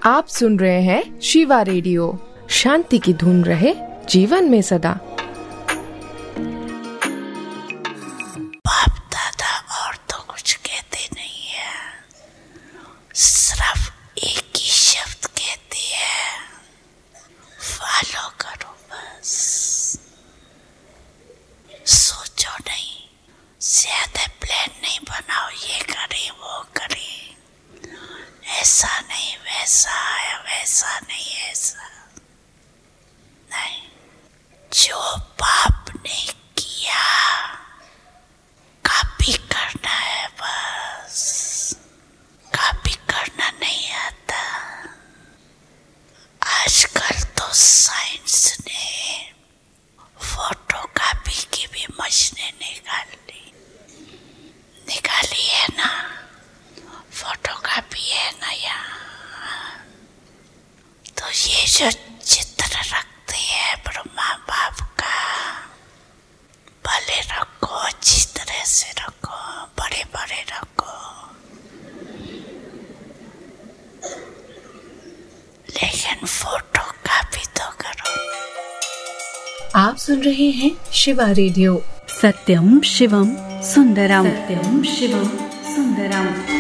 आप सुन रहे हैं शिवा रेडियो। शांति की धुन रहे जीवन में सदा। बाप दादा और तो कुछ कहते नहीं है, सिर्फ एक ही शब्द कहते हैं, फॉलो करो बस। सोचो नहीं, ज्यादा प्लान नहीं बनाओ, ये करे वो करे, ऐसा नहीं वैसा है, वैसा नहीं ऐसा नहीं। जो पाप ने किया कॉपी करना है बस, कॉपी करना नहीं आता। आजकल तो साइंस ने फोटो कॉपी की भी मशीनें निकाली है ना, फोटो कॉपी है ना यहाँ। तो ये जो चित्र रखते हैं ब्रह्मा बाप का, भले रखो, अच्छी तरह से रखो, बड़े बड़े रखो, लेकिन फोटो कॉपी तो करो। आप सुन रहे हैं शिवा रेडियो। सत्यम शिवम सुंदरम, सत्यम शिवम सुंदरम।